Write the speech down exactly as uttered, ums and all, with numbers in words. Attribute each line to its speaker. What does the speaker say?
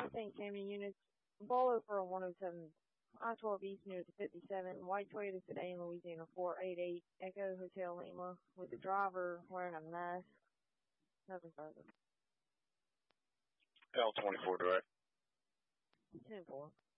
Speaker 1: Saint Samuel units. Ball over on one oh seven. I twelve East unit to fifty-seven. White Toyota sedan, Louisiana four eight eight. Echo Hotel Lima with the driver wearing a mask. Nothing further.
Speaker 2: L twenty-four direct.
Speaker 1: ten four.